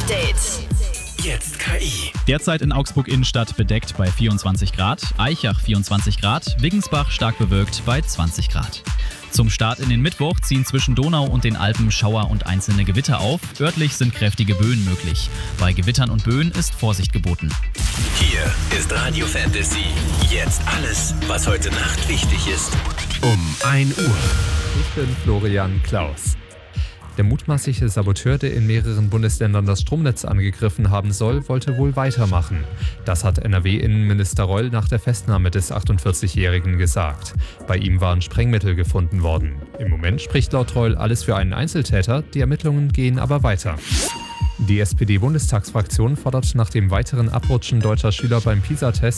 Update. Jetzt KI. Derzeit in Augsburg Innenstadt bedeckt bei 24 Grad, Aichach 24 Grad, Wiggensbach stark bewölkt bei 20 Grad. Zum Start in den Mittwoch ziehen zwischen Donau und den Alpen Schauer und einzelne Gewitter auf. Örtlich sind kräftige Böen möglich. Bei Gewittern und Böen ist Vorsicht geboten. Hier ist Radio Fantasy. Jetzt alles, was heute Nacht wichtig ist. Um 1 Uhr. Ich bin Florian Klaus. Der mutmaßliche Saboteur, der in mehreren Bundesländern das Stromnetz angegriffen haben soll, wollte wohl weitermachen. Das hat NRW-Innenminister Reul nach der Festnahme des 48-Jährigen gesagt. Bei ihm waren Sprengmittel gefunden worden. Im Moment spricht laut Reul alles für einen Einzeltäter, die Ermittlungen gehen aber weiter. Die SPD-Bundestagsfraktion fordert nach dem weiteren Abrutschen deutscher Schüler beim PISA-Test